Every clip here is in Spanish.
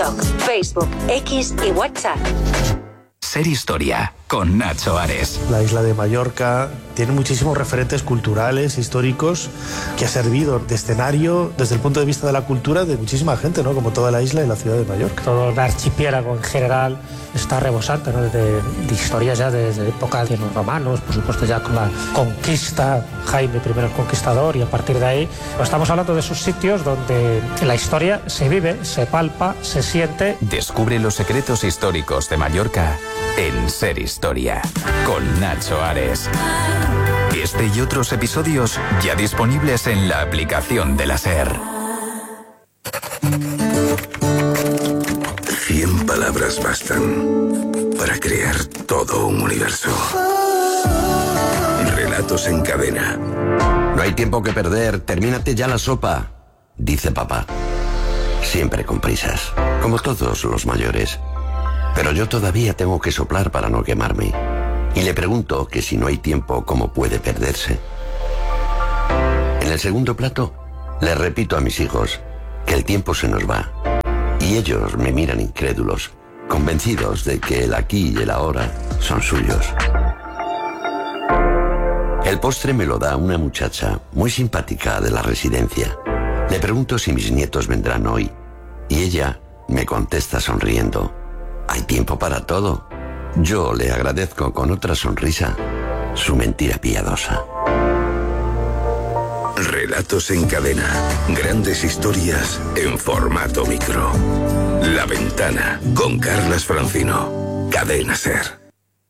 TikTok, Facebook, X y WhatsApp. Ser Historia, con Nacho Ares. La isla de Mallorca tiene muchísimos referentes culturales, históricos, que ha servido de escenario desde el punto de vista de la cultura de muchísima gente, ¿no? Como toda la isla y la ciudad de Mallorca. Todo el archipiélago en general está rebosante, ¿no? de historias ya desde época de los romanos, por supuesto ya con la conquista, Jaime I el Conquistador, y a partir de ahí estamos hablando de esos sitios donde la historia se vive, se palpa, se siente. Descubre los secretos históricos de Mallorca en Ser Historia, con Nacho Ares. Este y otros episodios ya disponibles en la aplicación de la SER. 100 palabras bastan para crear todo un universo. Relatos en cadena. No hay tiempo que perder, termínate ya la sopa, dice papá. Siempre con prisas, como todos los mayores. Pero yo todavía tengo que soplar para no quemarme. Y le pregunto que si no hay tiempo, ¿cómo puede perderse? En el segundo plato, le repito a mis hijos que el tiempo se nos va. Y ellos me miran incrédulos, convencidos de que el aquí y el ahora son suyos. El postre me lo da una muchacha muy simpática de la residencia. Le pregunto si mis nietos vendrán hoy. Y ella me contesta sonriendo: hay tiempo para todo. Yo le agradezco con otra sonrisa su mentira piadosa. Relatos en cadena. Grandes historias en formato micro. La Ventana, con Carlas Francino. Cadena SER.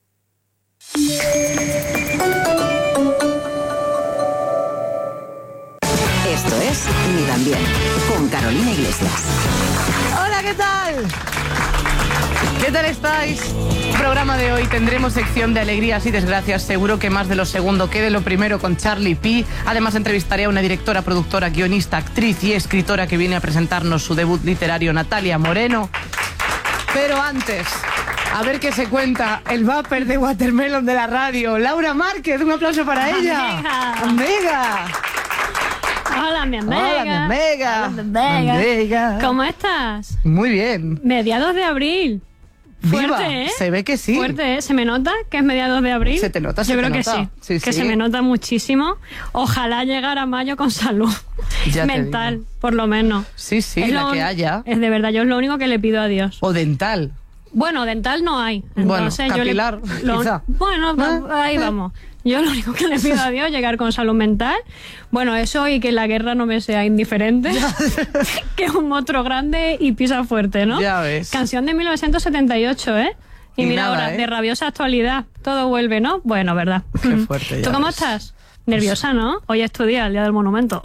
Esto es Ni tan bien, con Carolina Iglesias. Hola, ¿qué tal? ¿Qué tal estáis? Programa de hoy tendremos sección de alegrías y desgracias, seguro que más de lo segundo que de lo primero, con Charlie P. Además entrevistaré a una directora, productora, guionista, actriz y escritora que viene a presentarnos su debut literario, Natalia Moreno. Pero antes, a ver qué se cuenta el vapor de Watermelon de la radio, Laura Márquez. Un aplauso para ella. ¡Amiga! Hola, mi amiga. Hola, mi amiga. Hola, mi amiga. Amiga. ¿Cómo estás? Muy bien. Mediados de abril. Fuerte, Viva. ¿eh? Se ve que sí. Fuerte, ¿eh? ¿Se me nota que es mediados de abril? Se te nota, se Yo te creo nota. que sí. Sí, que sí. se me nota muchísimo. Ojalá llegar a mayo con salud Ya te mental, digo. por lo menos. Sí, sí, Es la lo- que haya. Es de verdad, yo es lo único que le pido a Dios. O dental. Bueno, dental no hay. Bueno, Entonces capilar, quizá. Bueno, ahí vamos. Yo lo único que le pido a Dios es llegar con salud mental. Bueno, eso, y que la guerra no me sea indiferente. Que es un monstruo grande y pisa fuerte, ¿no? Ya ves. Canción de 1978, ¿eh? Y mira nada, ahora, ¿eh? de rabiosa actualidad. Todo vuelve, ¿no? Bueno, ¿verdad? Qué fuerte, ya ¿Tú cómo ves. estás? Nerviosa, ¿no? Hoy es tu día, el día del monumento.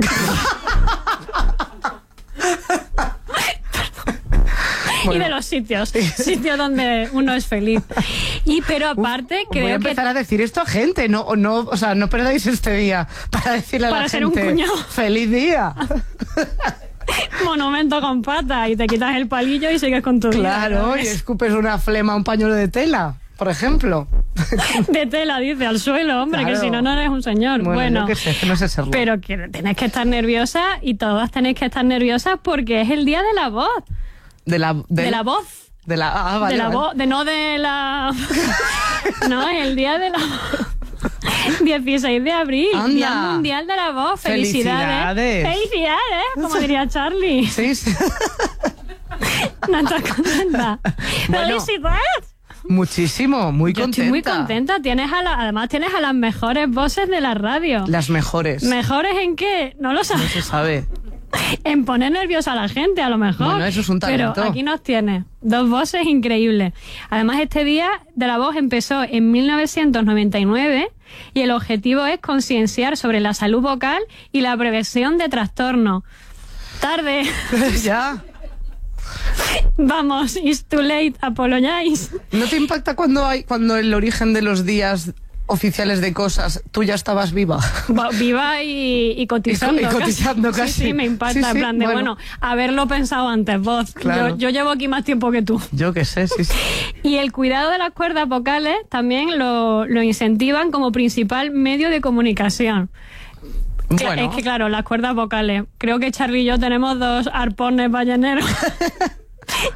Y de los sitios donde uno es feliz. Pero aparte, Voy a creo que empezar a decir esto a gente, no, o sea, no perdáis este día para decirle a Para la ser un gente cuñado. ¡feliz día! monumento con pata, y te quitas el palillo y sigues con tu vida. Claro, y ¿sabes? escupes una flema a un pañuelo de tela, por ejemplo. De tela, dice, al suelo, hombre, Claro. que si no, no eres un señor. Bueno, yo qué sé, que no sé serlo. pero que tenés que estar nerviosa, y todas tenéis que estar nerviosas porque es el día de la voz. De la voz. De la, vale, de la vale. voz, no de la... No, es el día de la voz. 16 de abril, Anda. Día Mundial de la Voz. Felicidades. Felicidades. Felicidades, como diría Charlie. Sí, sí. ¿No estás contenta? Bueno, ¡Felicidades! muchísimo, muy Yo contenta. estoy muy contenta. Además tienes a las mejores voces de la radio. Las mejores. ¿Mejores en qué? No lo No sabes. se sabe. En poner nerviosa a la gente, a lo mejor. Bueno, eso es un talento. Pero aquí nos tiene. Dos voces increíbles. Además, este Día de la Voz empezó en 1999 y el objetivo es concienciar sobre la salud vocal y la prevención de trastornos. Tarde. Ya. Vamos, it's too late, apologize. ¿No te impacta cuando el origen de los días oficiales de cosas, tú ya estabas viva? Viva y cotizando. Y cotizando casi. Sí, me impacta. Sí, sí, en plan de, bueno. haberlo pensado antes, vos. Claro. Yo llevo aquí más tiempo que tú. Yo qué sé, sí, sí. Y el cuidado de las cuerdas vocales también lo incentivan como principal medio de comunicación. Bueno. Es que, claro, las cuerdas vocales. Creo que Charly y yo tenemos dos arpones balleneros.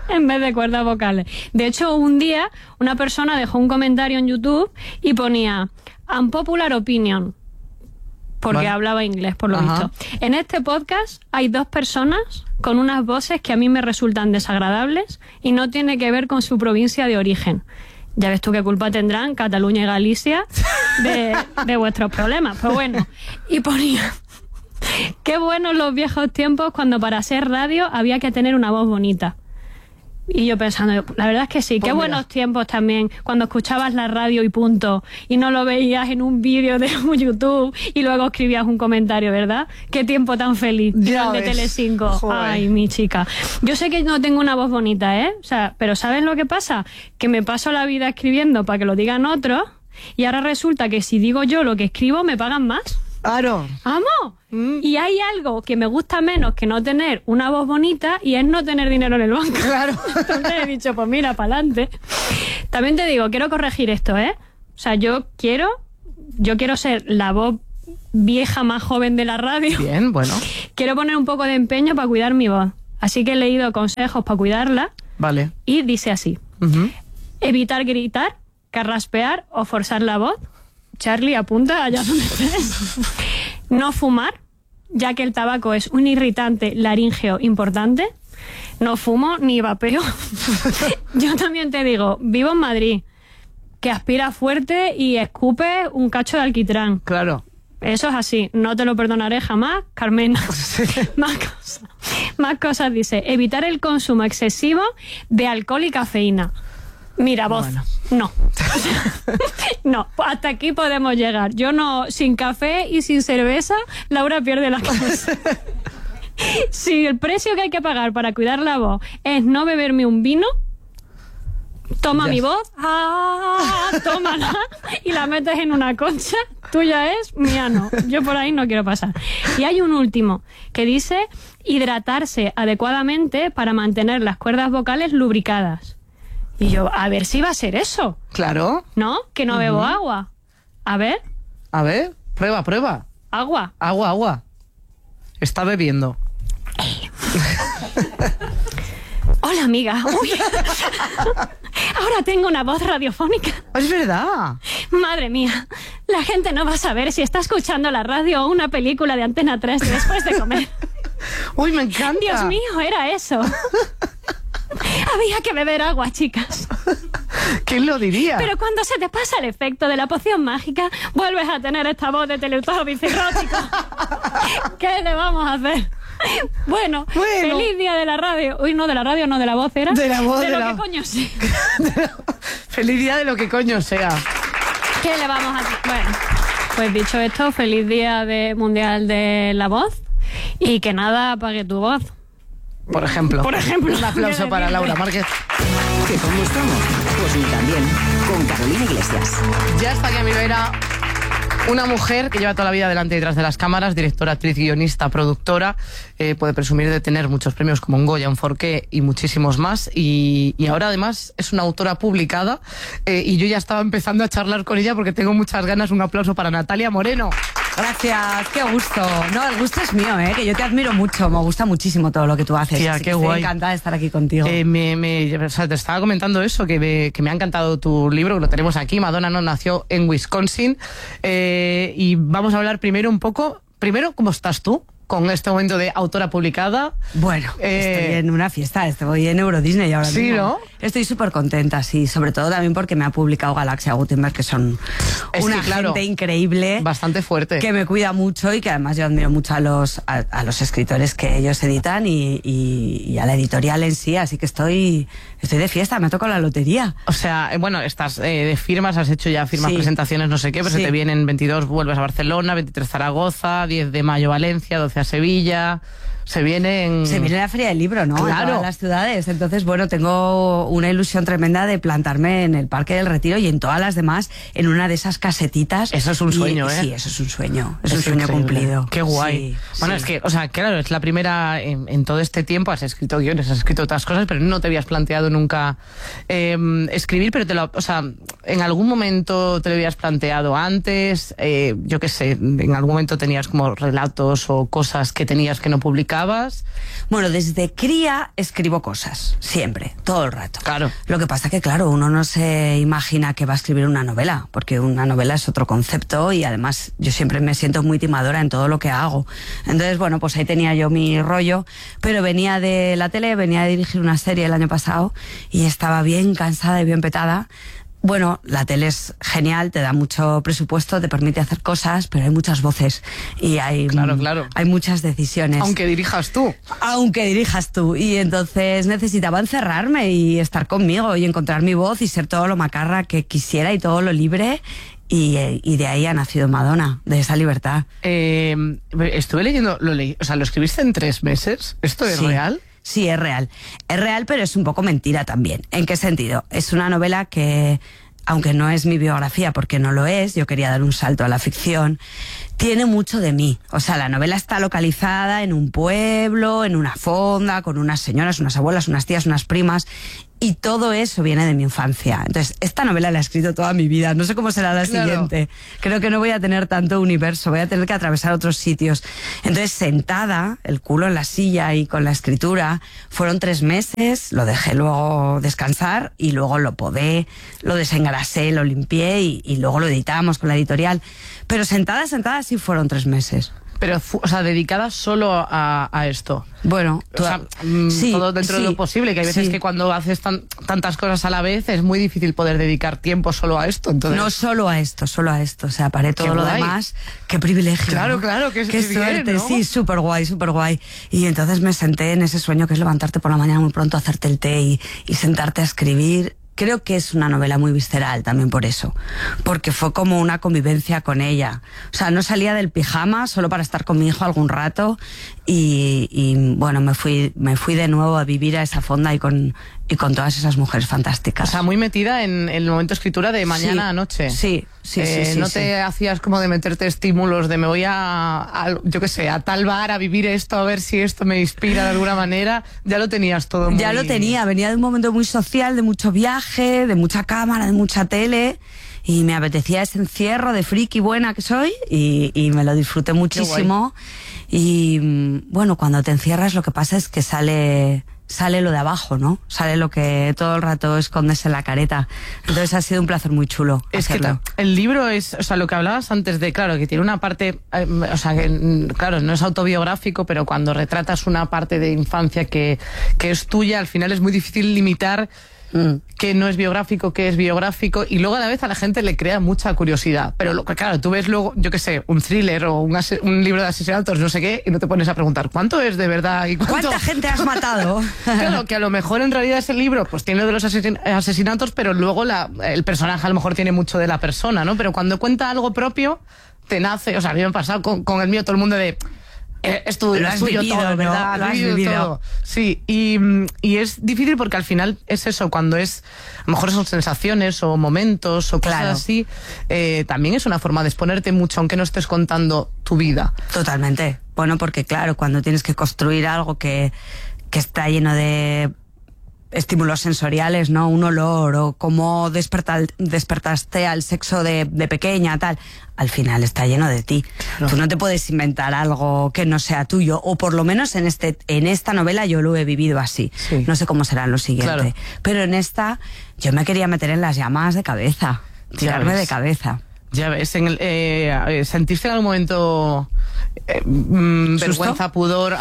en vez de cuerdas vocales. De hecho, un día una persona dejó un comentario en YouTube y ponía unpopular opinion, porque hablaba inglés, por lo visto. En este podcast hay 2 personas con unas voces que a mí me resultan desagradables y no tiene que ver con su provincia de origen. Ya ves tú qué culpa tendrán Cataluña y Galicia de vuestros problemas. Pues bueno, y ponía... Qué buenos los viejos tiempos cuando para hacer radio había que tener una voz bonita. Y yo pensando, la verdad es que sí, pues qué buenos tiempos también, cuando escuchabas la radio y punto, y no lo veías en un vídeo de un YouTube y luego escribías un comentario, ¿verdad? Qué tiempo tan feliz, el de Telecinco. Joder. Ay, mi chica. Yo sé que no tengo una voz bonita, ¿eh? O sea, pero ¿sabes lo que pasa? Que me paso la vida escribiendo para que lo digan otros, y ahora resulta que si digo yo lo que escribo, me pagan más. Claro. ¡Vamos! Y hay algo que me gusta menos que no tener una voz bonita, y es no tener dinero en el banco. Claro. Entonces he dicho, pues mira, pa'lante. También te digo, quiero corregir esto, ¿eh? O sea, yo quiero ser la voz vieja más joven de la radio. Bien, bueno. Quiero poner un poco de empeño para cuidar mi voz. Así que he leído consejos para cuidarla. Vale. Y dice así. Evitar gritar, carraspear o forzar la voz. Charlie, apunta allá donde estés. No fumar, ya que el tabaco es un irritante laríngeo importante. No fumo ni vapeo. Yo también te digo, vivo en Madrid, que aspira fuerte y escupe un cacho de alquitrán. Claro. Eso es así, no te lo perdonaré jamás, Carmena. Sí. Más cosas, dice. Evitar el consumo excesivo de alcohol y cafeína. Mira, voz, bueno. No. No, hasta aquí podemos llegar. Yo no, sin café y sin cerveza, Laura pierde la cabeza. Si el precio que hay que pagar para cuidar la voz es no beberme un vino, toma mi voz, tómala y la metes en una concha, tuya es, mía no. Yo por ahí no quiero pasar. Y hay un último que dice hidratarse adecuadamente para mantener las cuerdas vocales lubricadas. Y yo, a ver si va a ser eso. Claro. ¿No? Que no bebo agua. A ver. A ver, prueba. Agua. Agua. Está bebiendo. Hola, amiga. Uy. Ahora tengo una voz radiofónica. Es verdad. Madre mía. La gente no va a saber si está escuchando la radio o una película de Antena 3 después de comer. Uy, me encanta. Dios mío, era eso. Había que beber agua, chicas. ¿Quién lo diría? Pero cuando se te pasa el efecto de la poción mágica, vuelves a tener esta voz de Teletubbies cirrótico. ¿Qué le vamos a hacer? Bueno, feliz día de la radio. Uy, no, de la radio, no, de la voz era. De la voz, de lo que coño sea. Feliz día de lo que coño sea. ¿Qué le vamos a hacer? Bueno, pues dicho esto, feliz día mundial de la voz. Y que nada apague tu voz. Por ejemplo. Un aplauso para Laura Márquez. ¿Que cómo estamos? Pues ni también. Con Carolina Iglesias. Ya está aquí a mi vera una mujer que lleva toda la vida delante y detrás de las cámaras, directora, actriz, guionista, productora. Puede presumir de tener muchos premios como un Goya, un Forqué y muchísimos más. Y ahora además es una autora publicada. Y yo ya estaba empezando a charlar con ella porque tengo muchas ganas. Un aplauso para Natalia Moreno. Gracias, qué gusto. No, el gusto es mío, que yo te admiro mucho, me gusta muchísimo todo lo que tú haces. Tía, qué guay. Estoy encantada de estar aquí contigo. O sea, te estaba comentando eso, que me ha encantado tu libro, que lo tenemos aquí. Madonna no nació en Wisconsin. Y vamos a hablar primero ¿cómo estás tú con este momento de autora publicada? Bueno, estoy en una fiesta, estoy en Euro Disney ahora mismo. Sí, ¿no? Estoy súper contenta, sí, sobre todo también porque me ha publicado Galaxia Gutenberg, que son gente increíble. Bastante fuerte. Que me cuida mucho y que además yo admiro mucho a los escritores que ellos editan y a la editorial en sí, así que estoy de fiesta, me ha tocado la lotería. O sea, bueno, estás de firmas, has hecho ya firmas, presentaciones, no sé qué, pero se te vienen 22, vuelves a Barcelona, 23 Zaragoza, 10 de mayo Valencia, 12 a Sevilla. Se viene la Feria del Libro, ¿no? Claro. En todas las ciudades. Entonces, bueno, tengo una ilusión tremenda de plantarme en el Parque del Retiro y en todas las demás, en una de esas casetitas. Eso es un sueño, Sí, eso es un sueño. Es un sueño cumplido. Qué guay. Sí, bueno, es que, o sea, claro, es la primera en todo este tiempo. Has escrito guiones, has escrito otras cosas, pero no te habías planteado nunca escribir, pero o sea, en algún momento te lo habías planteado antes. Yo qué sé, en algún momento tenías como relatos o cosas que tenías que no publicar. publicabas. Bueno, desde cría escribo cosas, siempre, todo el rato. Claro. Lo que pasa que, claro, uno no se imagina que va a escribir una novela, porque una novela es otro concepto y además yo siempre me siento muy timadora en todo lo que hago. Entonces, bueno, pues ahí tenía yo mi rollo, pero venía de la tele, venía de dirigir una serie el año pasado y estaba bien cansada y bien petada. Bueno, la tele es genial, te da mucho presupuesto, te permite hacer cosas, pero hay muchas voces y hay muchas decisiones. Aunque dirijas tú. Y entonces necesitaba encerrarme y estar conmigo y encontrar mi voz y ser todo lo macarra que quisiera y todo lo libre. Y de ahí ha nacido Madonna, de esa libertad. Estuve leyendo, lo escribiste en 3 meses. ¿Esto es real? Sí, es real. Es real, pero es un poco mentira también. ¿En qué sentido? Es una novela que, aunque no es mi biografía, porque no lo es, yo quería dar un salto a la ficción, tiene mucho de mí. O sea, la novela está localizada en un pueblo, en una fonda, con unas señoras, unas abuelas, unas tías, unas primas, y todo eso viene de mi infancia. Entonces, esta novela la he escrito toda mi vida. No sé cómo será la siguiente. Creo que no voy a tener tanto universo. Voy a tener que atravesar otros sitios. Entonces, sentada, el culo en la silla y con la escritura, fueron 3 meses. Lo dejé luego descansar y luego lo podé, lo desengrasé, lo limpié y luego lo editamos con la editorial. Pero sentada sí fueron 3 meses. Pero, dedicada solo a esto. Bueno, todo dentro de lo posible, que hay veces que cuando haces tantas cosas a la vez es muy difícil poder dedicar tiempo solo a esto. Entonces... No solo a esto. O sea, paré todo lo demás. Qué privilegio. Claro, ¿no? Claro, qué suerte, bien, ¿no? Sí, súper guay. Y entonces me senté en ese sueño que es levantarte por la mañana muy pronto, hacerte el té y sentarte a escribir. Creo que es una novela muy visceral también por eso, porque fue como una convivencia con ella. O sea, no salía del pijama solo para estar con mi hijo algún rato y bueno, me fui de nuevo a vivir a esa fonda y con todas esas mujeres fantásticas. O sea, muy metida en el momento de escritura de mañana a noche. Sí. ¿No te hacías como de meterte estímulos de me voy a yo qué sé, a tal bar a vivir esto, a ver si esto me inspira de alguna manera? Ya lo tenías todo Ya lo tenía, venía de un momento muy social, de mucho viaje, de mucha cámara, de mucha tele, y me apetecía ese encierro de friki buena que soy y me lo disfruté muchísimo. Y bueno, cuando te encierras lo que pasa es que sale lo de abajo, ¿no? Sale lo que todo el rato escondes en la careta. Entonces ha sido un placer muy chulo hacerlo. Que el libro es, o sea, lo que hablabas antes de, claro, que tiene una parte, o sea, que claro, no es autobiográfico, pero cuando retratas una parte de infancia que es tuya, al final es muy difícil limitar que no es biográfico, que es biográfico, y luego a la vez a la gente le crea mucha curiosidad. Pero claro, tú ves luego, yo qué sé, un thriller o un libro de asesinatos, no sé qué, y no te pones a preguntar ¿cuánto es de verdad? Y ¿cuánta gente has matado? Claro, que a lo mejor en realidad ese libro pues tiene lo de los asesinatos, pero luego el personaje a lo mejor tiene mucho de la persona, ¿no? Pero cuando cuenta algo propio, te nace, o sea, a mí me ha pasado con el mío, todo el mundo de... Esto lo has vivido todo, ¿verdad? Lo has vivido todo. Sí, y es difícil porque al final es eso, cuando es, a lo mejor son sensaciones o momentos o cosas así, también es una forma de exponerte mucho, aunque no estés contando tu vida. Totalmente. Bueno, porque claro, cuando tienes que construir algo que está lleno de estímulos sensoriales, ¿no? Un olor o cómo despertaste al sexo de pequeña, tal. Al final está lleno de ti. Claro. Tú no te puedes inventar algo que no sea tuyo, o por lo menos en esta novela yo lo he vivido así. Sí. No sé cómo será en lo siguiente. Claro. Pero en esta yo me quería meter en las llamas de cabeza, tirarme de cabeza. Ya ves, ¿sentiste en algún momento vergüenza, pudor,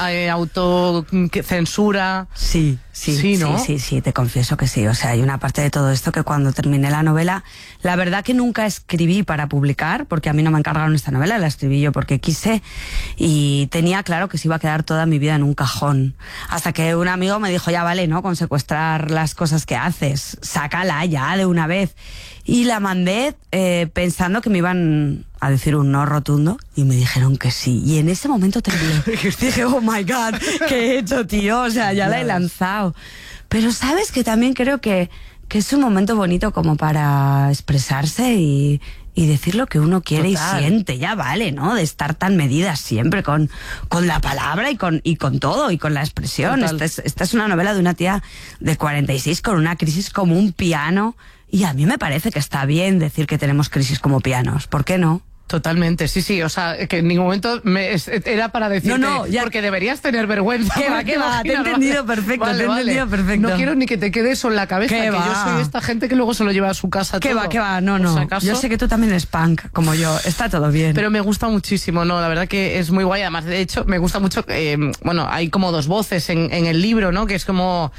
autocensura? Sí, ¿no? Sí, te confieso que sí. O sea, hay una parte de todo esto que cuando terminé la novela, la verdad que nunca escribí para publicar, porque a mí no me encargaron esta novela, la escribí yo porque quise, y tenía claro que se iba a quedar toda mi vida en un cajón. Hasta que un amigo me dijo, ya vale, ¿no? Con secuestrar las cosas que haces, sácala ya de una vez. Y la mandé pensando que me iban a decir un no rotundo y me dijeron que sí. Y en ese momento temblé. Dije, oh my God, ¿qué he hecho, tío? O sea, ya la he lanzado. Pero sabes que también creo que es un momento bonito como para expresarse y decir lo que uno quiere. Total. Y siente, ya vale, ¿no? De estar tan medida siempre con la palabra y con todo y con la expresión. Esta es una novela de una tía de 46 con una crisis como un piano. Y a mí me parece que está bien decir que tenemos crisis como pianos. ¿Por qué no? Totalmente, sí, o sea, que en ningún momento era para decirte, porque deberías tener vergüenza. ¿Qué va? Te he entendido perfecto, entendido perfecto. No quiero ni que te quede eso en la cabeza, que yo soy esta gente que luego se lo lleva a su casa todo. ¿Qué va? No. Yo sé que tú también eres punk, como yo, está todo bien. Pero me gusta muchísimo, la verdad que es muy guay, además, de hecho, me gusta mucho, hay como dos voces en el libro, ¿no? Que es como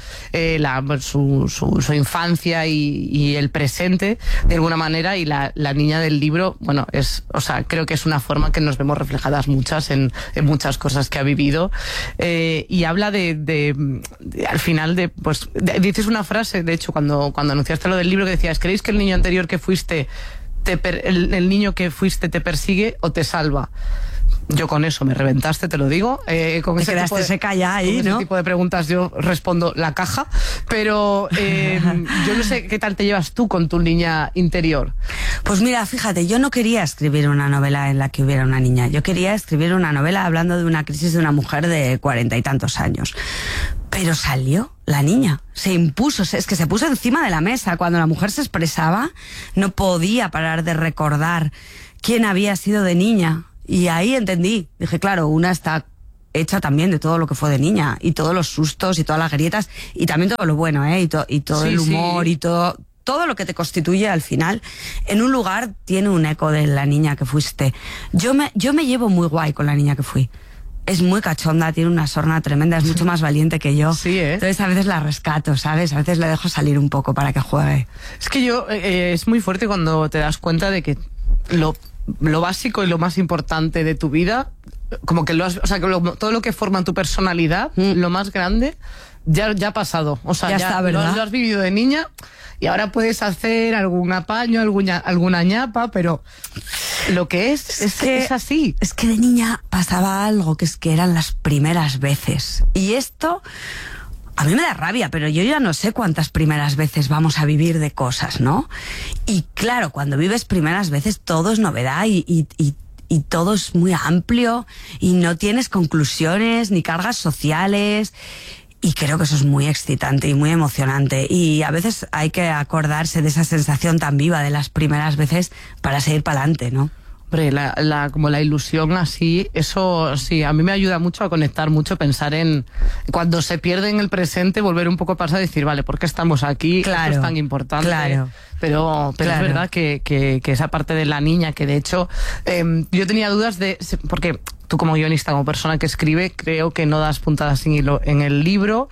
su infancia y el presente, de alguna manera, y la niña del libro, creo que es una forma que nos vemos reflejadas muchas en muchas cosas que ha vivido, y habla al final dices una frase, de hecho, cuando anunciaste lo del libro, que decías, ¿creéis que el niño anterior que fuiste el niño que fuiste te persigue o te salva? Yo con eso me reventaste, te lo digo. Con te quedaste seca ya ahí, con ¿no? ese tipo de preguntas yo respondo la caja, pero yo no sé qué tal te llevas tú con tu niña interior. Pues mira, fíjate, yo no quería escribir una novela en la que hubiera una niña. Yo quería escribir una novela hablando de una crisis de una mujer de 40 y tantos años. Pero salió la niña, se impuso, es que se puso encima de la mesa. Cuando la mujer se expresaba, no podía parar de recordar quién había sido de niña. Y ahí entendí, dije, claro, una está hecha también de todo lo que fue de niña, y todos los sustos y todas las grietas, y también todo lo bueno, y todo el humor, y todo lo que te constituye al final. En un lugar tiene un eco de la niña que fuiste. Yo me llevo muy guay con la niña que fui. Es muy cachonda, tiene una sorna tremenda, es mucho más valiente que yo. Sí, ¿eh? Entonces a veces la rescato, ¿sabes? A veces le dejo salir un poco para que juegue. Es que es muy fuerte cuando te das cuenta de que lo básico y lo más importante de tu vida, como que todo lo que forma tu personalidad, lo más grande, ya ha pasado. O sea, ya está, ¿verdad? Lo has vivido de niña y ahora puedes hacer algún apaño, alguna ñapa, pero lo que es así. Es que de niña pasaba algo, que es que eran las primeras veces. Y esto a mí me da rabia, pero yo ya no sé cuántas primeras veces vamos a vivir de cosas, ¿no? Y claro, cuando vives primeras veces todo es novedad y todo es muy amplio y no tienes conclusiones ni cargas sociales. Y creo que eso es muy excitante y muy emocionante. Y a veces hay que acordarse de esa sensación tan viva de las primeras veces para seguir para adelante, ¿no? Hombre, como la ilusión así, eso sí, a mí me ayuda mucho a conectar mucho, pensar en cuando se pierde en el presente, volver un poco a pasar y decir, vale, ¿por qué estamos aquí? Claro, esto es tan importante. Claro. Pero Claro. Es verdad que esa parte de la niña, que de hecho yo tenía dudas porque tú como guionista, como persona que escribe, creo que no das puntadas sin hilo en el libro.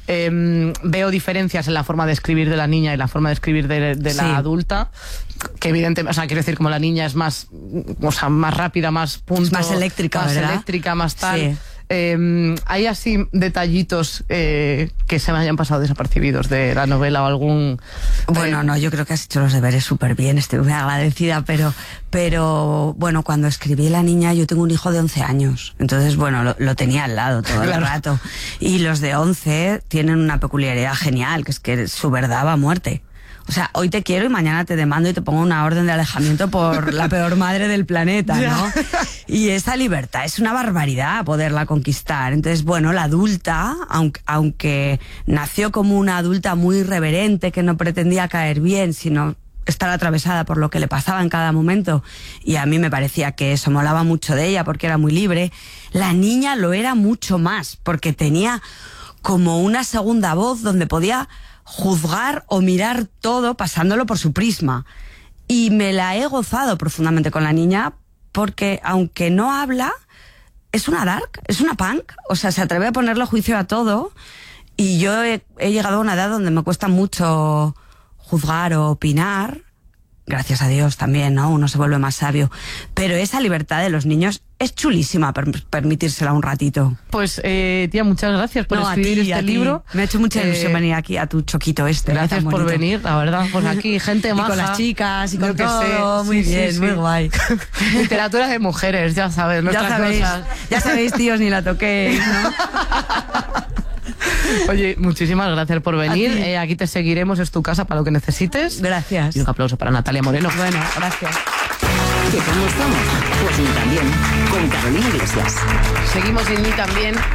Veo diferencias en la forma de escribir de la niña y la forma de escribir de la adulta, que evidentemente, quiero decir, como la niña es más, más rápida, más punto, es más eléctrica, más ¿verdad? eléctrica, más tal. Sí. ¿Hay así detallitos que se me hayan pasado desapercibidos de la novela o algún...? Bueno, no, yo creo que has hecho los deberes súper bien, estoy muy agradecida, pero bueno, cuando escribí La niña, yo tengo un hijo de 11 años, entonces bueno, lo tenía al lado todo el rato, y los de 11 tienen una peculiaridad genial, que es que su verdad va a muerte. O sea, hoy te quiero y mañana te demando y te pongo una orden de alejamiento por la peor madre del planeta, ¿no? Y esa libertad es una barbaridad poderla conquistar. Entonces, bueno, la adulta, aunque nació como una adulta muy irreverente, que no pretendía caer bien, sino estar atravesada por lo que le pasaba en cada momento, y a mí me parecía que eso molaba mucho de ella porque era muy libre, la niña lo era mucho más, porque tenía como una segunda voz donde podía juzgar o mirar todo pasándolo por su prisma. Y me la he gozado profundamente con la niña porque, aunque no habla, es una dark, es una punk. O sea, se atreve a ponerle juicio a todo. Y yo he llegado a una edad donde me cuesta mucho juzgar o opinar. Gracias a Dios también, ¿no? Uno se vuelve más sabio. Pero esa libertad de los niños es chulísima, permitírsela un ratito. Pues, tía, muchas gracias por escribir este libro. Me ha hecho mucha ilusión venir aquí a tu choquito este. Gracias por venir, la verdad. Pues aquí, gente maja. Y con las chicas y con Yo todo. sé. Muy Sí, bien, sí, muy sí. guay. Literatura de mujeres, ya sabes, Ya sabéis, tíos, ni la toquéis, ¿no? Oye, muchísimas gracias por venir. Aquí te seguiremos, es tu casa para lo que necesites. Gracias. Y un aplauso para Natalia Moreno. Bueno, gracias. ¿Qué tal estamos? Pues ni también, con Carolina Iglesias. Seguimos en Ni También.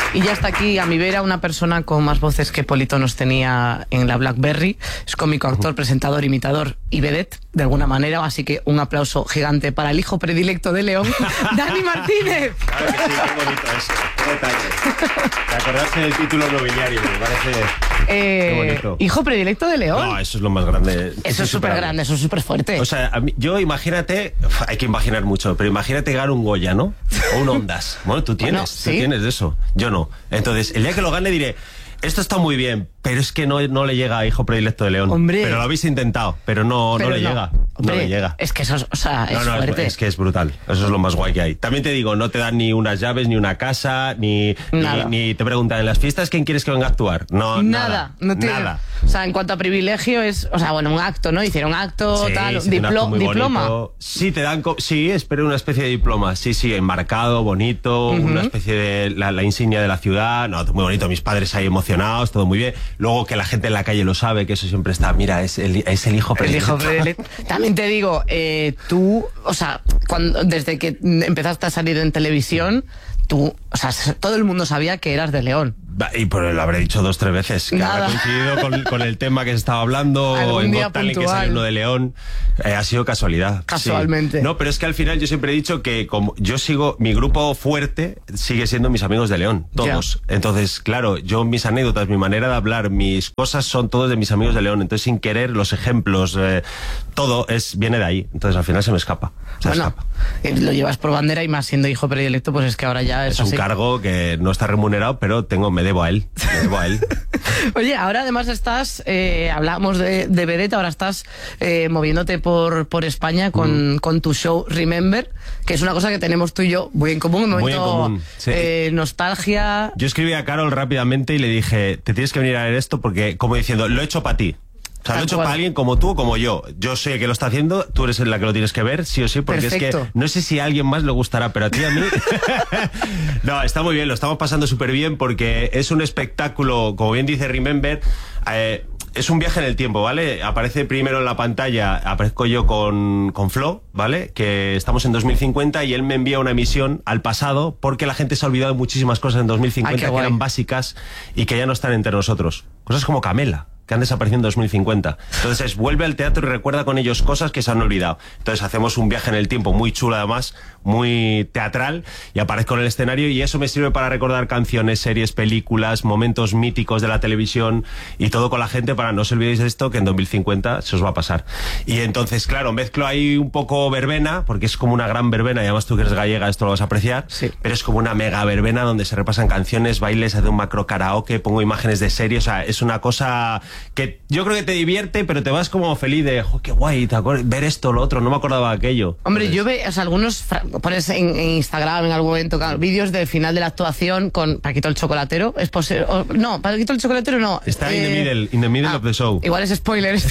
Y ya está aquí a mi vera una persona con más voces que Polito nos tenía en la BlackBerry. Es cómico, actor, presentador, imitador y vedette, de alguna manera. Así que un aplauso gigante para el hijo predilecto de León, Dani Martínez. Claro que sí, qué bonito eso. Qué detalle. De acordarse del título nobiliario, me parece qué bonito. Hijo predilecto de León. No, eso es lo más grande. Eso es súper grande, eso es súper fuerte. O sea, yo imagínate, hay que imaginar mucho, pero imagínate ganar un Goya, ¿no? O un Ondas. Bueno, tú tienes de eso. Yo no. Entonces, el día que lo gane diré, esto está muy bien, pero es que no le llega a hijo predilecto de León. Hombre. Pero lo habéis intentado, pero no le llega. Hombre, no le llega. Es que eso, o sea, es fuerte. Es que es brutal. Eso es lo más guay que hay. También te digo, no te dan ni unas llaves, ni una casa, ni te preguntan en las fiestas quién quieres que venga a actuar. No, nada. No tiene, nada. O sea, en cuanto a privilegio es, o sea, bueno, un acto, ¿no? Hicieron un acto, Sí, tal, sí, un acto muy diploma. bonito. Sí, te dan, espero una especie de diploma. Sí, enmarcado, bonito, una especie de la insignia de la ciudad. No, muy bonito. Mis padres ahí emocionados, todo muy bien. Luego que la gente en la calle lo sabe, que eso siempre está. Mira, es el hijo predilecto. El hijo predilecto. También te digo, tú, o sea, desde que empezaste a salir en televisión, tú, o sea, todo el mundo sabía que eras de León. Y pues lo habré dicho 2 o 3 veces. Que habrá coincidido con el tema que se estaba hablando en Got Talent, que salió uno de León. Ha sido casualidad. Casualmente. Sí. No, pero es que al final yo siempre he dicho que como yo sigo, mi grupo fuerte sigue siendo mis amigos de León, todos. Ya. Entonces, claro, yo mis anécdotas, mi manera de hablar, mis cosas son todos de mis amigos de León. Entonces, sin querer, los ejemplos, todo viene de ahí. Entonces, al final se me escapa. Lo llevas por bandera y más siendo hijo predilecto, pues es que ahora ya es un cargo que no está remunerado, pero me debo a él. Oye, ahora además estás, hablamos de vedette, ahora estás moviéndote por España con tu show Remember, que es una cosa que tenemos tú y yo muy en común, muy en común, sí. Nostalgia. Yo escribí a Carol rápidamente y le dije, te tienes que venir a ver esto porque, como diciendo, lo he hecho para ti. O sea, lo he hecho para alguien como tú o como yo. Yo sé que lo está haciendo, tú eres la que lo tienes que ver, sí o sí, porque Perfecto. Es que no sé si a alguien más le gustará, pero a ti, a mí... No, está muy bien, lo estamos pasando súper bien porque es un espectáculo, como bien dice Remember, es un viaje en el tiempo, ¿vale? Aparece primero en la pantalla, aparezco yo con Flo, ¿vale? Que estamos en 2050 y él me envía una emisión al pasado porque la gente se ha olvidado de muchísimas cosas en 2050 que eran básicas y que ya no están entre nosotros. Cosas como Camela, que han desaparecido en 2050. Entonces vuelve al teatro y recuerda con ellos cosas que se han olvidado. Entonces hacemos un viaje en el tiempo muy chulo, además, muy teatral, y aparezco en el escenario y eso me sirve para recordar canciones, series, películas, momentos míticos de la televisión y todo con la gente para no os olvidéis de esto, que en 2050 se os va a pasar. Y entonces, claro, mezclo ahí un poco verbena, porque es como una gran verbena, y además tú que eres gallega esto lo vas a apreciar, pero es como una mega verbena donde se repasan canciones, bailes, hace un macro karaoke, pongo imágenes de series, o sea, es una cosa que yo creo que te divierte, pero te vas como feliz de, qué guay, ver esto, lo otro, no me acordaba de aquello. Hombre, entonces, yo veo, o sea, algunos pones en Instagram en algún momento, claro, vídeos del final de la actuación con Paquito el Chocolatero, es posible, no, Paquito el Chocolatero no. Está in the middle of the show. Igual es spoiler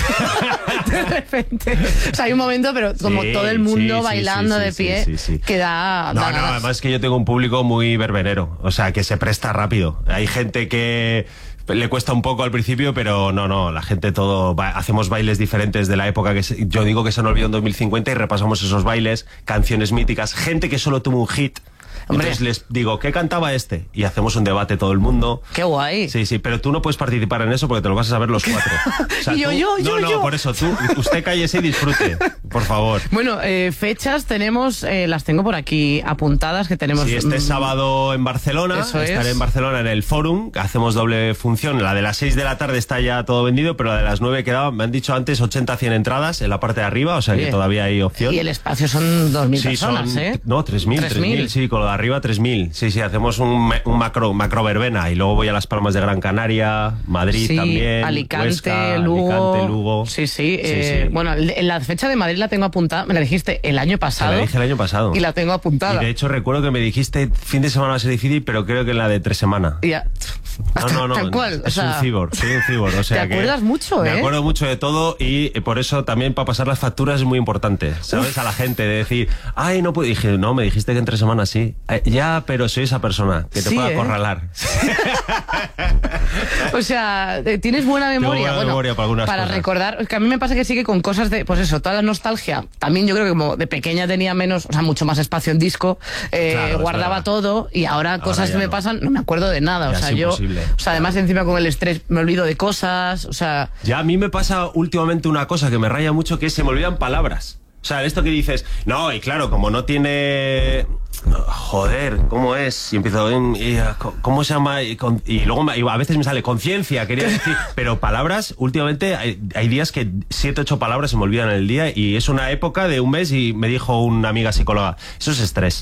de repente. O sea, hay un momento, pero como todo el mundo bailando de pie, que da No, además es que yo tengo un público muy verbenero, o sea, que se presta rápido. Hay gente que le cuesta un poco al principio, pero no, la gente hacemos bailes diferentes de la época que yo digo que se han olvidado en 2050 y repasamos esos bailes, canciones míticas, gente que solo tuvo un hit. Hombre. Entonces les digo, ¿qué cantaba este? Y hacemos un debate todo el mundo. ¡Qué guay! Sí, pero tú no puedes participar en eso porque te lo vas a saber los 4. O sea, yo. Por eso, usted cállese y disfrute, por favor. Bueno, fechas tenemos, las tengo por aquí apuntadas, que tenemos... Sí, este sábado en Barcelona, estaré en Barcelona en el Fórum, que hacemos doble función. La de las 6 de la tarde está ya todo vendido, pero la de las 9 quedaba, me han dicho antes, 80-100 entradas en la parte de arria, o sea que todavía hay opción. Y el espacio son 2.000 personas, ¿eh? No, 3.000, sí, con lo de arriba 3.000. Sí, hacemos un macro verbena y luego voy a Las Palmas de Gran Canaria, Madrid también, Alicante, Huesca, Lugo. Sí. Bueno, la fecha de Madrid la tengo apuntada, me la dijiste el año pasado. Me la dije el año pasado. Y la tengo apuntada. Y de hecho recuerdo que me dijiste fin de semana va a ser difícil, pero creo que en la de 3 semanas. Ya. No. Tal cual. Soy un cibor, o sea, te acuerdas mucho, Me acuerdo mucho de todo y por eso también para pasar las facturas es muy importante, ¿sabes? A la gente de decir, ay, no puedo. Dije, no, me dijiste que en 3 semanas sí. Ya, pero soy esa persona que te puede acorralar. O sea, tienes buena memoria. Buena memoria para algunas cosas. Recordar. Es que a mí me pasa que sí que con cosas de, pues eso, toda la nostalgia. También yo creo que como de pequeña tenía menos, o sea, mucho más espacio en disco, guardaba todo y ahora cosas que me pasan, no me acuerdo de nada. Ya o sea, es yo, imposible. o sea, además encima con el estrés me olvido de cosas, o sea. Ya a mí me pasa últimamente una cosa que me raya mucho, que es se me olvidan palabras. O sea, esto que dices, no, y claro, como no tiene... Joder, ¿cómo es? Y empiezo, ¿cómo se llama? Y luego a veces me sale conciencia, quería decir, pero palabras, últimamente hay días que 7, 8 palabras se me olvidan en el día, y es una época de un mes, y me dijo una amiga psicóloga, eso es estrés.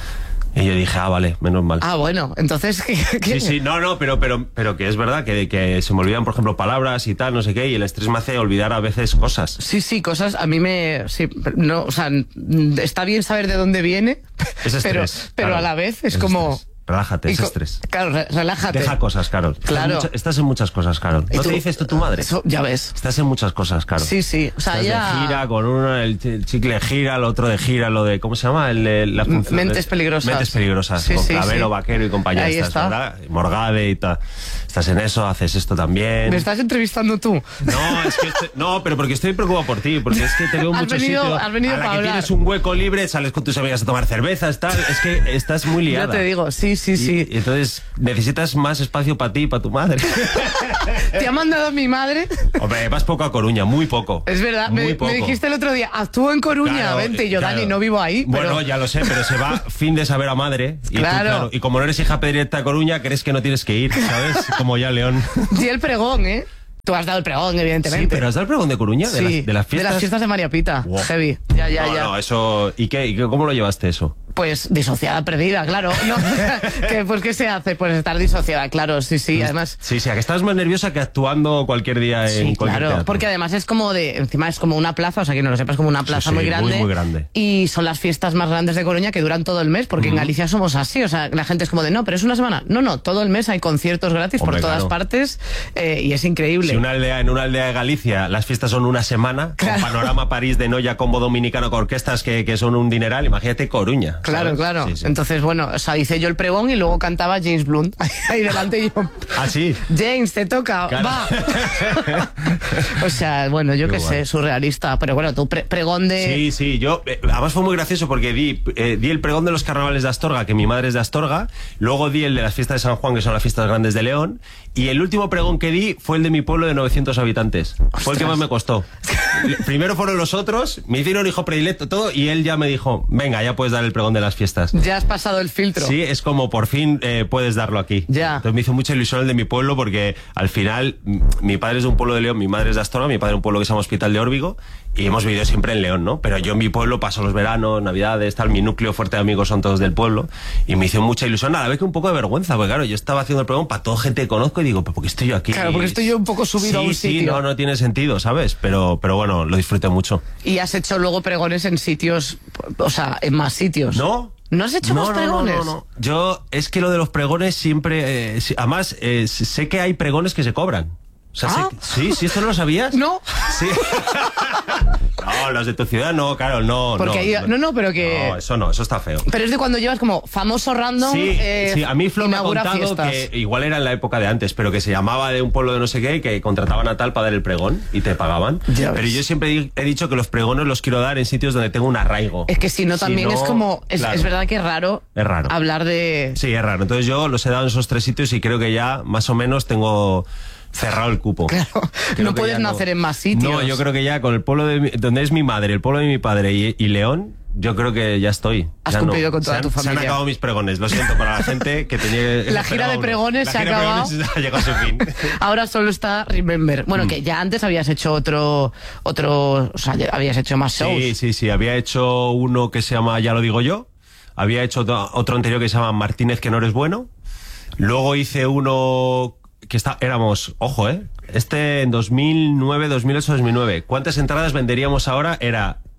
Y yo dije, vale, menos mal. Bueno, entonces... Sí, no, pero que es verdad que se me olvidan, por ejemplo, palabras y tal, no sé qué, y el estrés me hace olvidar a veces cosas. Sí, cosas, a mí sí, no, o sea, está bien saber de dónde viene, es estrés, pero claro, a la vez es como... Estrés. Relájate, es estrés. Claro, relájate. Deja cosas, Carol. Claro. Estás en muchas cosas, Carol. ¿No te dice esto tu madre? Eso, ya ves. Estás en muchas cosas, Carol. Sí. O sea, estás ya... de gira con uno, el chicle gira, el otro de gira, lo de... ¿Cómo se llama? La función Mentes peligrosas. Mentes peligrosas. Con Clavero, Vaquero y compañía. Ahí está. ¿Verdad? Morgade y tal. Estás en eso, haces esto también. ¿Me estás entrevistando tú? No, es que... no, pero porque estoy preocupado por ti. Porque es que te veo en muchos sitios. Has venido a la para que hablar. tienes un hueco libre, sales con tus amigas a tomar cervezas, tal. Es que estás muy liada. Ya te digo, sí. Y entonces necesitas más espacio para ti y para tu madre. ¿Te ha mandado mi madre? Hombre, vas poco a Coruña, muy poco. Es verdad, me dijiste el otro día, actúo en Coruña, claro, vente, y yo, claro. Dani, no vivo ahí. Bueno, ya lo sé, pero se va fin de saber a madre. Y claro. Y como no eres hija directa de Coruña, crees que no tienes que ir, ¿sabes? Como ya León. Sí, el pregón, ¿eh? Tú has dado el pregón, evidentemente. Sí, pero has dado el pregón de Coruña, de las fiestas. De las fiestas de María Pita. Wow. Heavy. Ya. No, eso... ¿Y cómo lo llevaste eso? Pues disociada, perdida, claro. No, pues ¿qué se hace? Pues estar disociada, claro, sí, además... Sí, a que estás más nerviosa que actuando cualquier día en cualquier teatro. Porque además es como encima es como una plaza, o sea, que no lo sepas, como una plaza muy grande. Muy grande. Y son las fiestas más grandes de Coruña que duran todo el mes, porque en Galicia somos así, o sea, la gente es como de, no, pero es una semana. No, todo el mes hay conciertos gratis por todas partes, y es increíble. Si en una aldea de Galicia las fiestas son una semana, con Panorama París de Noia, combo dominicano con orquestas que son un dineral, imagínate Coruña. Claro. Sí. Entonces, bueno, o sea, hice yo el pregón y luego cantaba James Blunt ahí delante y yo... ¿Ah, sí? James, te toca, claro. Va. O sea, bueno, yo qué sé, surrealista. Pero bueno, tu pregón de... Sí, yo... además fue muy gracioso porque di el pregón de los carnavales de Astorga, que mi madre es de Astorga, luego di el de las fiestas de San Juan, que son las fiestas grandes de León, y el último pregón que di fue el de mi pueblo de 900 habitantes. ¡Ostras! Fue el que más me costó. Primero fueron los otros, me hicieron hijo predilecto, todo, y él ya me dijo, venga, ya puedes dar el pregón de las fiestas. Ya has pasado el filtro. Sí, es como por fin puedes darlo aquí. Ya. Entonces me hizo mucha ilusión el de mi pueblo porque al final mi padre es de un pueblo de León, mi madre es de Astorga, mi padre es un pueblo que se llama Hospital de Órbigo y hemos vivido siempre en León, ¿no? Pero yo en mi pueblo paso los veranos, navidades, tal, mi núcleo fuerte de amigos son todos del pueblo y me hizo mucha ilusión, a la vez que un poco de vergüenza, porque claro, yo estaba haciendo el pregón para toda gente que conozco y digo, ¿por qué estoy yo aquí? Claro, porque estoy yo un poco subido a un sitio. Sí, no tiene sentido, ¿sabes? Pero bueno, lo disfruté mucho. Y has hecho luego pregones en sitios, o sea, en más sitios. ¿No has hecho más pregones? No. Yo, es que lo de los pregones siempre... además, sé que hay pregones que se cobran. O sea, sí, ¿esto no lo sabías? No. Sí. No, los de tu ciudad no, Carol, no. Porque pero que... No, eso está feo. Pero es de cuando llevas como famoso random. Sí, a mí Flo me ha contado fiestas. que igual era en la época de antes, pero que se llamaba de un pueblo de no sé qué, que contrataban a tal para dar el pregón y te pagaban. Pero yo siempre he dicho que los pregones los quiero dar en sitios donde tengo un arraigo. Es que si no, también es como... Claro. Es verdad que es raro. Es raro. Hablar de... Sí, es raro. Entonces yo los he dado en esos 3 sitios y creo que ya más o menos tengo... cerrado el cupo. Claro, no puedes nacer en más sitios. No, yo creo que ya con el pueblo donde es mi madre, el pueblo de mi padre y León, yo creo que ya estoy. Has cumplido con toda tu familia. Se han acabado mis pregones, lo siento para la gente que tenía... La gira de pregones se ha acabado. Ha llegado a su fin. Ahora solo está Remember. Bueno, que ya antes habías hecho otro, o sea, habías hecho más shows. Sí, había hecho uno que se llama Ya lo digo yo, había hecho otro anterior que se llama Martínez que no eres bueno, luego hice uno... que éramos, ojo, en 2009, 2008, 2009. ¿Cuántas entradas venderíamos ahora? Era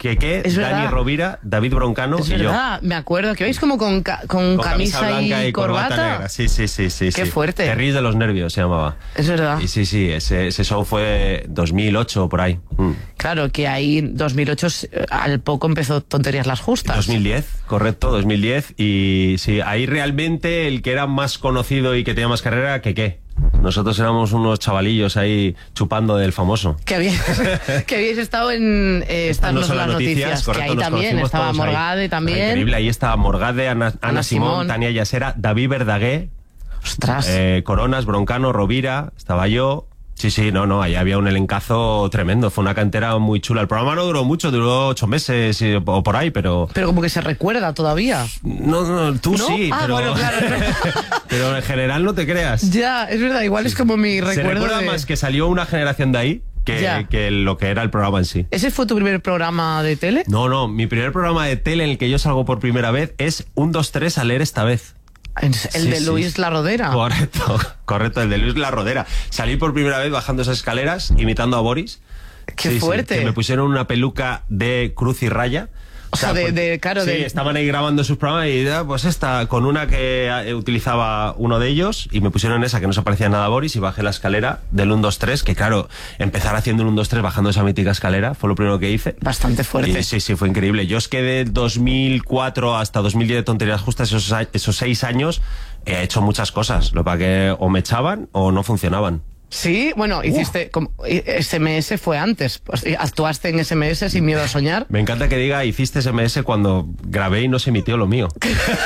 Keke, Es Dani verdad. Rovira, David Broncano Es y yo. verdad, me acuerdo que vais como con camisa blanca y corbata. negra. Sí. Qué fuerte. Te ríes de los nervios, se llamaba. Es verdad. Y sí, ese show fue 2008 por ahí. Claro, que ahí 2008 al poco empezó Tonterías las Justas. 2010, correcto, 2010. Y sí, ahí realmente el que era más conocido y que tenía más carrera era Keke. Nosotros éramos unos chavalillos ahí chupando del famoso. Que habíais estado en Estas no son las noticias, correcto, que ahí nos también conocimos estaba todos ahí. Morgade también. Increíble, ahí estaba Morgade, Ana Simón, Tania Yasera, David Verdaguer, Ostras. Coronas, Broncano, Rovira, estaba yo. Sí, no, ahí había un elencazo tremendo, fue una cantera muy chula. El programa no duró mucho, duró 8 meses o por ahí, pero... Pero como que se recuerda todavía. No, tú ¿No? sí, Ah, pero... bueno, claro. pero en general no te creas. Ya, es verdad, igual es como mi Se recuerdo recuerda de... más que salió una generación de ahí que lo que era el programa en sí. ¿Ese fue tu primer programa de tele? No, mi primer programa de tele en el que yo salgo por primera vez es 1, 2, 3 a leer esta vez. El de Luis La Rodera. Correcto, el de Luis La Rodera. Salí por primera vez bajando esas escaleras, imitando a Boris. ¡Qué fuerte! Que me pusieron una peluca de cruz y raya. O sea, estaban ahí grabando sus programas y pues esta, con una que utilizaba uno de ellos, y me pusieron esa que no se parecía nada a Boris, y bajé la escalera del 1, 2, 3, que claro, empezar haciendo el 1, 2, 3 bajando esa mítica escalera fue lo primero que hice. Bastante fuerte. Y sí, fue increíble. Yo es que de 2004 hasta 2010 de Tonterías Justas, esos 6 años, he hecho muchas cosas. Lo para que o me echaban o no funcionaban. Sí, bueno, hiciste... SMS fue antes. Pues, actuaste en SMS sin miedo a soñar. Me encanta que diga hiciste SMS cuando grabé y no se emitió lo mío.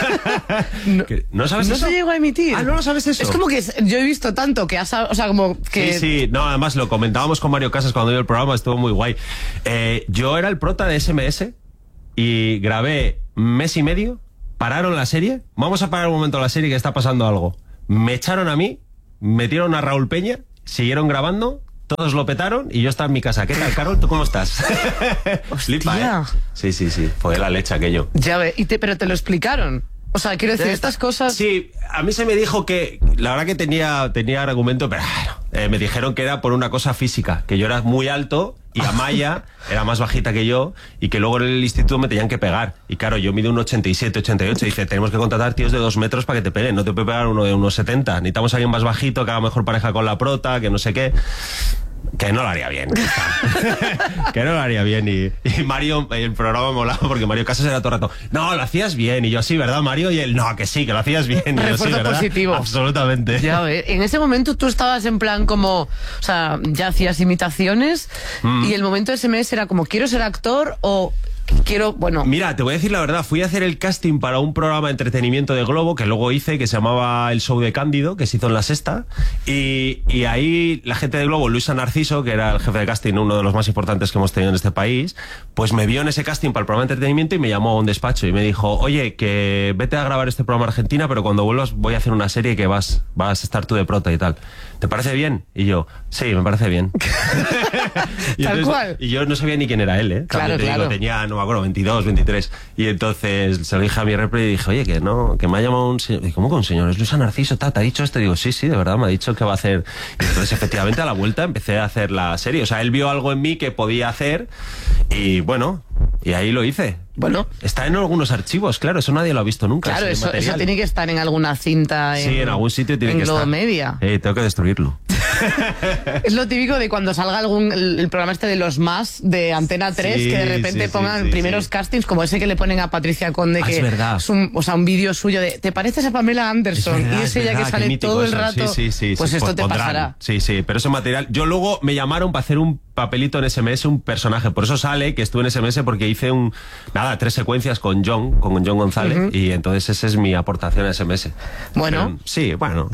¿No sabes eso? No se llegó a emitir. Ah, ¿no lo sabes eso? Es como que yo he visto tanto que has... O sea, como que... Sí, no, además lo comentábamos con Mario Casas cuando dio el programa, estuvo muy guay. Yo era el prota de SMS y grabé 1 mes y medio, pararon la serie, vamos a parar un momento la serie que está pasando algo. Me echaron a mí, metieron a Raúl Peña, siguieron grabando, todos lo petaron y yo estaba en mi casa. ¿Qué tal, Carol? ¿Tú cómo estás? Flipa, ¿eh? Sí, fue la leche aquello. Ya ve, pero te lo explicaron. O sea, quiero decir, estas cosas... Sí, a mí se me dijo que, la verdad que tenía argumento, pero me dijeron que era por una cosa física, que yo era muy alto y Amaya era más bajita que yo y que luego en el instituto me tenían que pegar. Y claro, yo mido 1,87, 88 y dice, tenemos que contratar tíos de 2 metros para que te peguen, no te puede pegar uno de 1,70. Necesitamos a alguien más bajito, que haga mejor pareja con la prota, que no sé qué. Que no lo haría bien. Que no lo haría bien. Y Mario, el programa molaba porque Mario Casas era todo el rato, no, lo hacías bien. Y yo, sí, ¿verdad, Mario? Y él, no, que sí, que lo hacías bien. Y yo, Refuerzo sí, ¿verdad? positivo. Absolutamente. Ya ves. En ese momento tú estabas en plan como... O sea, ya hacías imitaciones y el momento de SMS era como, ¿quiero ser actor o... Quiero, bueno... Mira, te voy a decir la verdad, fui a hacer el casting para un programa de entretenimiento de Globo que luego hice, que se llamaba El Show de Cándido, que se hizo en La Sexta, y ahí la gente de Globo, Luisa Narciso, que era el jefe de casting, uno de los más importantes que hemos tenido en este país, pues me vio en ese casting para el programa de entretenimiento y me llamó a un despacho y me dijo, oye, que vete a grabar este programa a Argentina, pero cuando vuelvas voy a hacer una serie que vas a estar tú de prota y tal. ¿Te parece bien? Y yo, sí, me parece bien. Tal cual. Y yo no sabía ni quién era él, ¿eh? Claro. Digo, tenía, no me acuerdo, 22, 23. Y entonces se lo dije a mi repre y dije, oye, que no, que me ha llamado un señor. Y ¿cómo que un señor? Es Luisa Narciso, ¿te ha dicho esto? Y digo, sí, de verdad, me ha dicho que va a hacer. Y entonces, efectivamente, a la vuelta empecé a hacer la serie. O sea, él vio algo en mí que podía hacer y bueno, y ahí lo hice. Bueno. Está en algunos archivos, claro, eso nadie lo ha visto nunca. Claro, eso tiene que estar en alguna cinta. Sí, en algún sitio tiene que estar. En Globo Media. Tengo que destruirlo. Es lo típico de cuando salga el programa este de los más de Antena 3, que de repente pongan primeros castings como ese que le ponen a Patricia Conde, que es verdad. Es un vídeo suyo de ¿te pareces a Pamela Anderson? Verdad, y ese ya que sale todo el rato. Pues esto te pasará. Sí, pero ese material. Yo luego me llamaron para hacer un papelito en SMS, un personaje. Por eso sale que estuve en SMS porque hice 3 secuencias con John González, y entonces esa es mi aportación a SMS. Bueno. Pero, sí, bueno.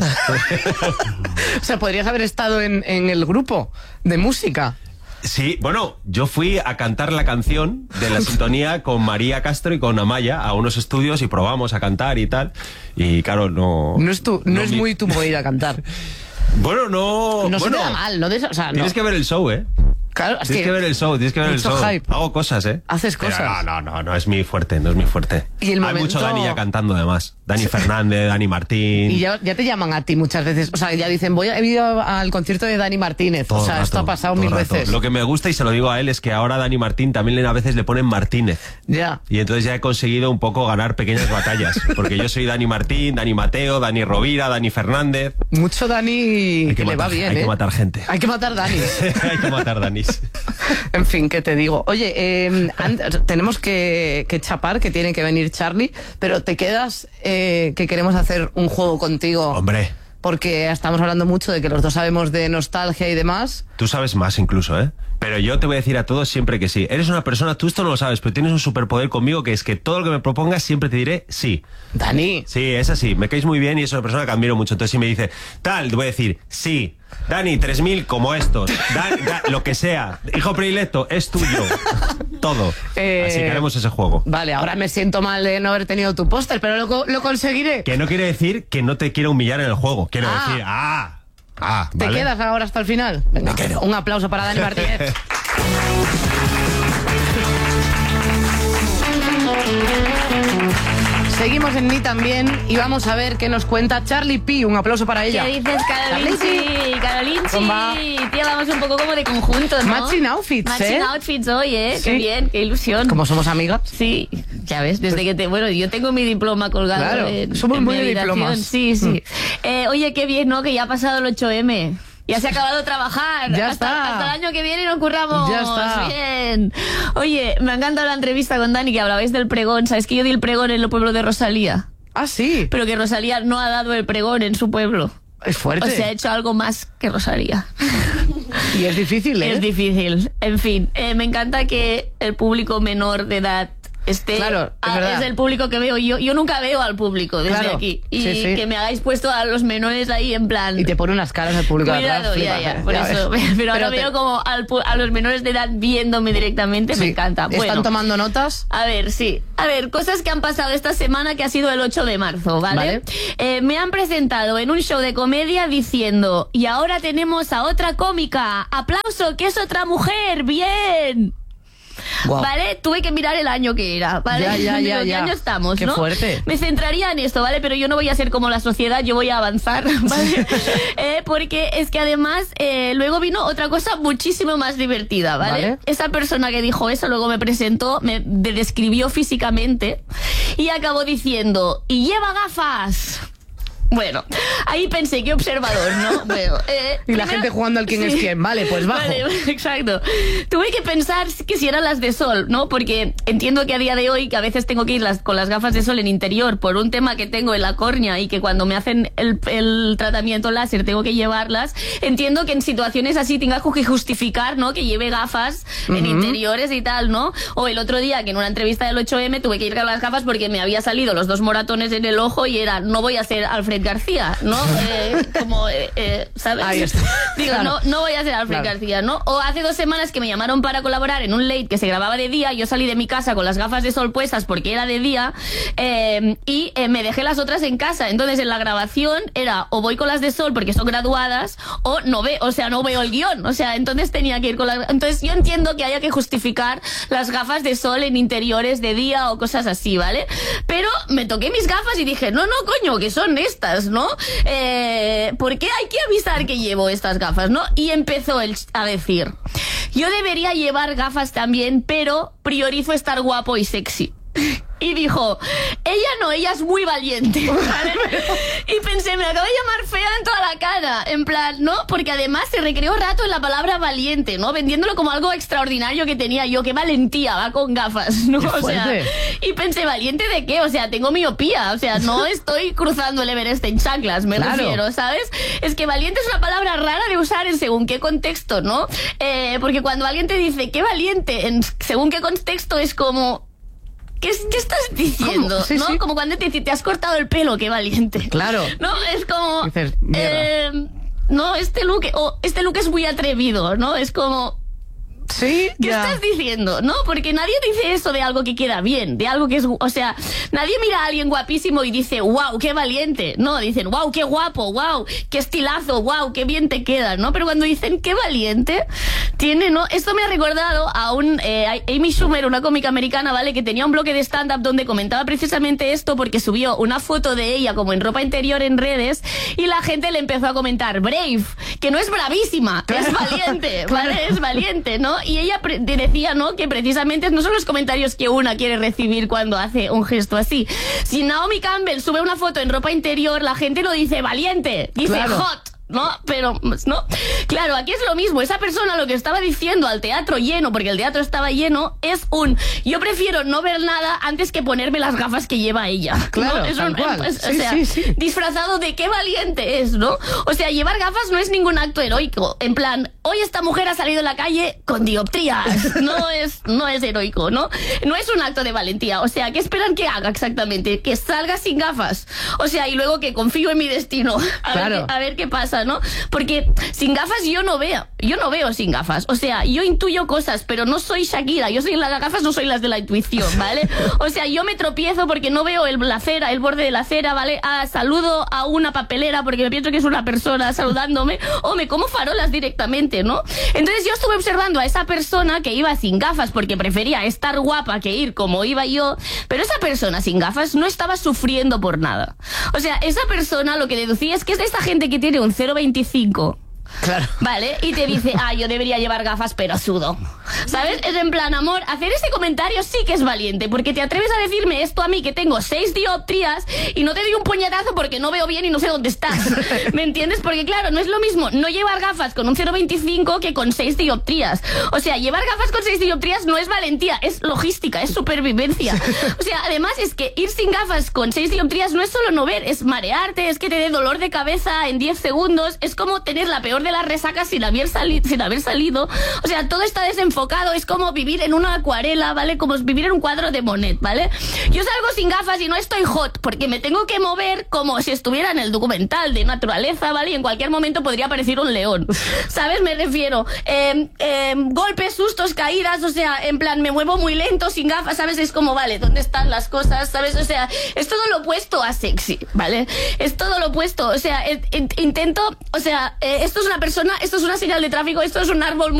O sea, podrías haber estado en el grupo de música. Sí, bueno, yo fui a cantar la canción de la sintonía con María Castro y con Amaya a unos estudios y probamos a cantar y tal. Y claro, no es muy tu movida cantar. Bueno, no. No bueno, se te da mal, ¿no? O sea, tienes que ver el show, ¿eh? Claro, tienes que ver el show, Hype. Hago cosas, ¿eh? Haces cosas. Pero no es mi fuerte, no es mi fuerte. Y el Hay momento... mucho Dani ya cantando, además. Dani Fernández, Dani Martín. Y ya te llaman a ti muchas veces. O sea, ya dicen, he ido al concierto de Dani Martínez. Todo o sea, rato, esto ha pasado mil veces. Lo que me gusta, y se lo digo a él, es que ahora a Dani Martín también a veces le ponen Martínez. Ya. Y entonces ya he conseguido un poco ganar pequeñas batallas. Porque yo soy Dani Martín, Dani Mateo, Dani Rovira, Dani Fernández. Mucho Dani que le va bien, Hay que matar gente. Hay que matar Danis. Hay que matar Danis. En fin, ¿qué te digo? Oye, tenemos que chapar, que tiene que venir Charlie, pero te quedas que queremos hacer un juego contigo. Hombre. Porque estamos hablando mucho de que los dos sabemos de nostalgia y demás. Tú sabes más incluso, ¿eh? Pero yo te voy a decir a todos siempre que sí. Eres una persona, tú esto no lo sabes, pero tienes un superpoder conmigo, que es que todo lo que me propongas siempre te diré sí. Dani. Sí, es así. Me caes muy bien y es una persona que admiro mucho. Entonces si me dice, tal, te voy a decir sí. Dani, 3000 como estos. Lo que sea. Hijo predilecto, es tuyo. Todo. Así que haremos ese juego. Vale, ahora me siento mal de no haber tenido tu póster, pero lo conseguiré. Que no quiere decir que no te quiera humillar en el juego. Quiero decir, ¿Te ¿vale? quedas ahora hasta el final? Venga, me quedo. Un aplauso para Dani Martínez. Seguimos en Ni también y vamos a ver qué nos cuenta Charlie P. Un aplauso para ella. ¿Qué dices, Carolinchi? Carolinchi. Tía, vamos un poco como de conjunto, ¿no? Matching outfits, Matching outfits hoy, ¿eh? Sí. Qué bien, qué ilusión. Como somos amigas. Sí, ya ves, desde que bueno, yo tengo mi diploma colgado. Claro, en somos mi muy de habitación. diplomas. Sí. Oye, qué bien, ¿no? Que ya ha pasado el 8M. Ya se ha acabado de trabajar. Ya hasta el año que viene nos curramos. Ya está. Bien. Oye, me ha encantado la entrevista con Dani, que hablabais del pregón. ¿Sabes que yo di el pregón en el pueblo de Rosalía? Ah, sí. Pero que Rosalía no ha dado el pregón en su pueblo. Es fuerte. O sea, ha hecho algo más que Rosalía. Y es difícil, ¿eh? Es difícil. En fin, me encanta que el público menor de edad esté... Claro, es verdad. Es el público que veo yo. Yo nunca veo al público desde Claro, aquí. Y sí. que me hagáis puesto a los menores ahí en plan... Y te pone unas caras al público de Cuidado, atrás. ya, por eso. Pero ahora veo como a los menores de edad viéndome directamente, me encanta. Bueno, ¿están tomando notas? A ver, sí. A ver, cosas que han pasado esta semana, que ha sido el 8 de marzo, ¿vale? Me han presentado en un show de comedia diciendo, y ahora tenemos a otra cómica. ¡Aplauso, que es otra mujer! ¡Bien! Wow. ¿Vale? Tuve que mirar el año que era, ¿vale? Ya. ¿Qué año estamos, Qué no? fuerte. Me centraría en esto, ¿vale? Pero yo no voy a ser como la sociedad, yo voy a avanzar, ¿vale? Porque es que además luego vino otra cosa muchísimo más divertida, ¿vale? Esa persona que dijo eso luego me presentó, me describió físicamente y acabó diciendo, ¡y lleva gafas! Bueno, ahí pensé, qué observador, ¿no? Bueno, y la gente jugando al quién es quién, vale, pues bajo. Vale, exacto. Tuve que pensar que si eran las de sol, ¿no? Porque entiendo que a día de hoy, que a veces tengo que ir con las gafas de sol en interior por un tema que tengo en la córnea y que cuando me hacen el tratamiento láser tengo que llevarlas, entiendo que en situaciones así tenga que justificar, ¿no? Que lleve gafas en interiores y tal, ¿no? O el otro día que en una entrevista del 8M tuve que ir con las gafas porque me había salido los 2 moratones en el ojo y era, no voy a ser Alfred García, ¿no? ¿Sabes? Ahí está. Digo, Claro. no voy a ser Alfred García, ¿no? O hace 2 semanas que me llamaron para colaborar en un late que se grababa de día, yo salí de mi casa con las gafas de sol puestas porque era de día y me dejé las otras en casa, entonces en la grabación era o voy con las de sol porque son graduadas o no veo el guión, o sea, entonces tenía que ir con las... Entonces yo entiendo que haya que justificar las gafas de sol en interiores de día o cosas así, ¿vale? Pero me toqué mis gafas y dije, no, coño, que son estas, ¿no? ¿Por qué hay que avisar que llevo estas gafas, no? Y empezó a decir, yo debería llevar gafas también, pero priorizo estar guapo y sexy. Y dijo, ella es muy valiente, ¿vale? Y pensé, me acabo de llamar fea en toda la cara, en plan, ¿no? Porque además se recreó rato en la palabra valiente, ¿no? Vendiéndolo como algo extraordinario que tenía yo, qué valentía, va con gafas, ¿no? O sea, y pensé, ¿valiente de qué? O sea, tengo miopía, o sea, no estoy cruzando el Everest en chanclas, me refiero, ¿sabes? Es que valiente es una palabra rara de usar en según qué contexto, ¿no? Porque cuando alguien te dice, qué valiente, en según qué contexto es como... ¿Qué estás diciendo? Sí, ¿no? sí. Como cuando te has cortado el pelo, qué valiente. Claro. No, es como... Dices, mierda. No, este look es muy atrevido, ¿no? Es como... Sí, ¿Qué estás diciendo? No, porque nadie dice eso de algo que queda bien, de algo que es... O sea, nadie mira a alguien guapísimo y dice, wow, qué valiente. No, dicen, wow, qué guapo, wow, qué estilazo, wow, qué bien te queda, ¿no? Pero cuando dicen, qué valiente, Tiene, ¿no? Esto me ha recordado a Amy Schumer, una cómica americana, ¿vale? Que tenía un bloque de stand-up donde comentaba precisamente esto porque subió una foto de ella como en ropa interior en redes y la gente le empezó a comentar, brave, que no es bravísima, es valiente, ¿vale? Es valiente, ¿no? Y ella decía, ¿no? Que precisamente no son los comentarios que una quiere recibir cuando hace un gesto así. Si Naomi Campbell sube una foto en ropa interior, la gente lo dice valiente, dice hot. ¿No? Pero, no. Claro, aquí es lo mismo. Esa persona lo que estaba diciendo al teatro lleno, porque el teatro estaba lleno, es yo prefiero no ver nada antes que ponerme las gafas que lleva ella. Claro, ¿no? Es tal cual. Sí. Disfrazado de qué valiente es, ¿no? O sea, llevar gafas no es ningún acto heroico. En plan, hoy esta mujer ha salido a la calle con dioptrías. No es heroico, ¿no? No es un acto de valentía. O sea, ¿qué esperan que haga exactamente? Que salga sin gafas. O sea, y luego que confío en mi destino. A ver qué pasa, ¿no? Porque sin gafas yo no veo sin gafas. O sea, yo intuyo cosas, pero no soy Shakira. Yo soy las gafas, no soy las de la intuición, ¿vale? O sea, yo me tropiezo porque no veo la acera, el borde de la acera, ¿vale? Saludo a una papelera porque me pienso que es una persona saludándome, o me como farolas directamente, ¿no? Entonces yo estuve observando a esa persona que iba sin gafas porque prefería estar guapa que ir como iba yo, pero esa persona sin gafas no estaba sufriendo por nada. O sea, esa persona lo que deducía es que es de esta gente que tiene un 0,25. Claro. Vale, y te dice, yo debería llevar gafas, pero sudo. ¿Sabes? Es en plan, amor, hacer ese comentario sí que es valiente, porque te atreves a decirme esto a mí, que tengo 6 dioptrías, y no te doy un puñetazo porque no veo bien y no sé dónde estás. ¿Me entiendes? Porque claro, no es lo mismo no llevar gafas con un 0,25 que con 6 dioptrías. O sea, llevar gafas con 6 dioptrías no es valentía, es logística, es supervivencia. O sea, además es que ir sin gafas con 6 dioptrías no es solo no ver, es marearte, es que te dé dolor de cabeza en 10 segundos, es como tener la peor de las resacas sin haber salido. O sea, todo está desenfocado, es como vivir en una acuarela, ¿vale? Como vivir en un cuadro de Monet, ¿vale? Yo salgo sin gafas y no estoy hot porque me tengo que mover como si estuviera en el documental de naturaleza, ¿vale? Y en cualquier momento podría aparecer un león, ¿sabes? Me refiero, golpes, sustos, caídas, o sea, en plan, me muevo muy lento sin gafas, ¿sabes? Es como, vale, ¿dónde están las cosas? ¿Sabes? O sea, es todo lo opuesto a sexy, ¿vale? Es todo lo opuesto, o sea, intento, o sea, esto es una persona, esto es una señal de tráfico, esto es un árbol muy